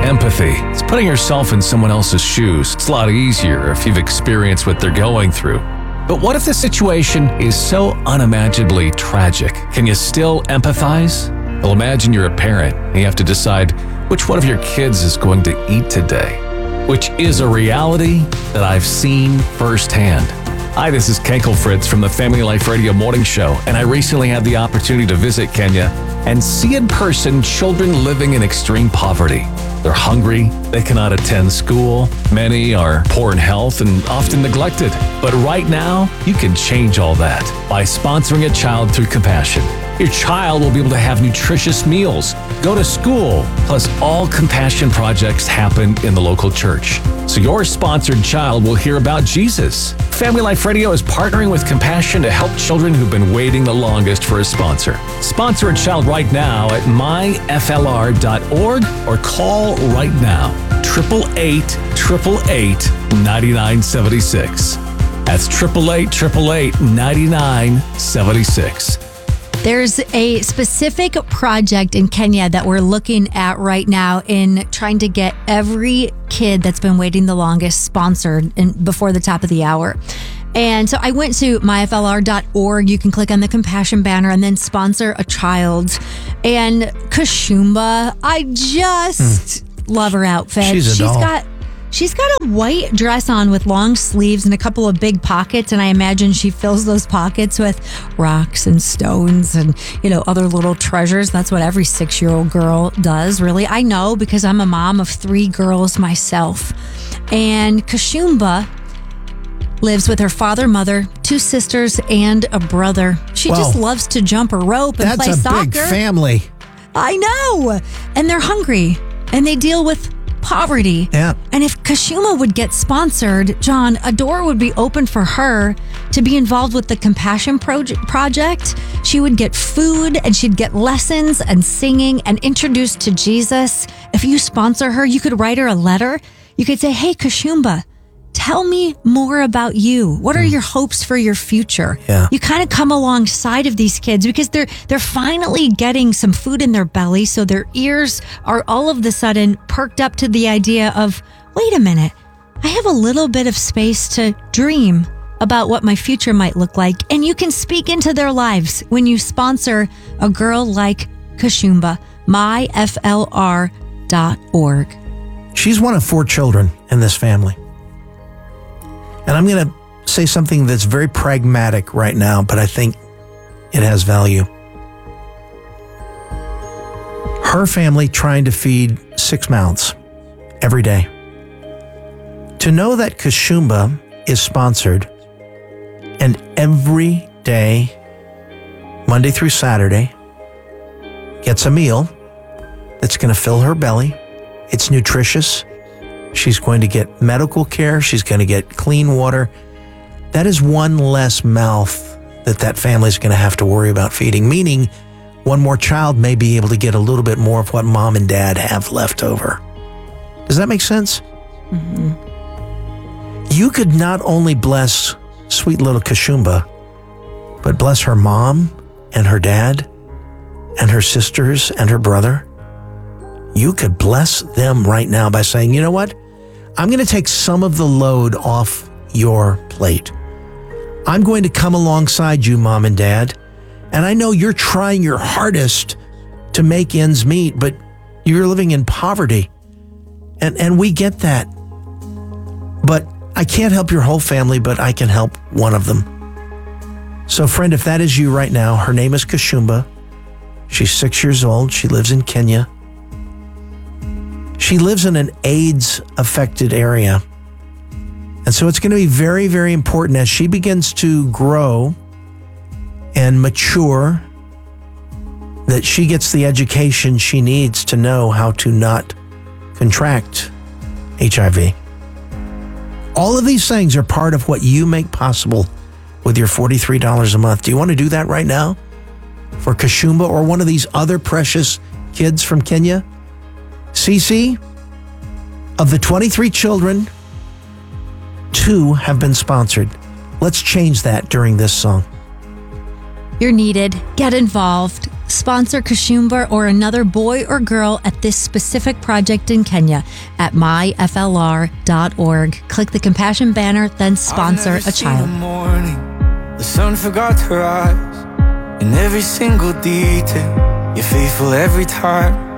empathy. It's putting yourself in someone else's shoes. It's a lot easier if you've experienced what they're going through. But what if the situation is so unimaginably tragic? Can you still empathize? Well, imagine you're a parent and you have to decide which one of your kids is going to eat today, which is a reality that I've seen firsthand. Hi, this is Kenkel Fritz from the Family Life Radio Morning Show, and I recently had the opportunity to visit Kenya and see in person children living in extreme poverty. They're hungry, they cannot attend school, many are poor in health and often neglected. But right now, you can change all that by sponsoring a child through Compassion. Your child will be able to have nutritious meals, go to school, plus all Compassion projects happen in the local church. So your sponsored child will hear about Jesus. Family Life Radio is partnering with Compassion to help children who've been waiting the longest for a sponsor. Sponsor a child right now at myflr.org or call right now, 888-888-9976. That's 888-888-9976. There's a specific project in Kenya that we're looking at right now in trying to get every kid that's been waiting the longest sponsored before the top of the hour. And so I went to myflr.org. You can click on the Compassion banner and then sponsor a child. And Kashumba, I just love her outfit. She's a doll. She's got a white dress on with long sleeves and a couple of big pockets, and I imagine she fills those pockets with rocks and stones and, other little treasures. That's what every 6-year-old girl does, really. I know because I'm a mom of 3 girls myself. And Kashumba lives with her father, mother, 2 sisters, and a brother. She just loves to jump a rope and play soccer. That's a big family. I know. And they're hungry, and they deal with poverty. Yeah. And if Kashumba would get sponsored, John, a door would be open for her to be involved with the Compassion Project. She would get food and she'd get lessons and singing and introduced to Jesus. If you sponsor her, you could write her a letter. You could say, hey, Kashumba, tell me more about you. What are your hopes for your future? Yeah. You kind of come alongside of these kids because they're finally getting some food in their belly, so their ears are all of the sudden perked up to the idea of, wait a minute, I have a little bit of space to dream about what my future might look like. And you can speak into their lives when you sponsor a girl like Kashumba. myflr.org. She's one of 4 children in this family. And I'm going to say something that's very pragmatic right now, but I think it has value. Her family trying to feed 6 mouths every day. To know that Kashumba is sponsored and every day, Monday through Saturday, gets a meal that's going to fill her belly. It's nutritious. She's going to get medical care. She's going to get clean water. That is one less mouth that family's going to have to worry about feeding, meaning one more child may be able to get a little bit more of what mom and dad have left over. Does that make sense? Mm-hmm. You could not only bless sweet little Kashumba, but bless her mom and her dad and her sisters and her brother. You could bless them right now by saying, you know what? I'm going to take some of the load off your plate. I'm going to come alongside you, mom and dad. And I know you're trying your hardest to make ends meet, but you're living in poverty. And we get that. But I can't help your whole family, but I can help one of them. So friend, if that is you right now, her name is Kashumba. She's 6 years old. She lives in Kenya. She lives in an AIDS-affected area. And so it's going to be very, very important as she begins to grow and mature that she gets the education she needs to know how to not contract HIV. All of these things are part of what you make possible with your $43 a month. Do you want to do that right now for Kashumba or one of these other precious kids from Kenya? Cece, of the 23 children, 2 have been sponsored. Let's change that during this song. You're needed. Get involved. Sponsor Kashumba or another boy or girl at this specific project in Kenya at myflr.org. Click the compassion banner, then sponsor a child. The sun forgot to rise in every single detail. You're faithful every time.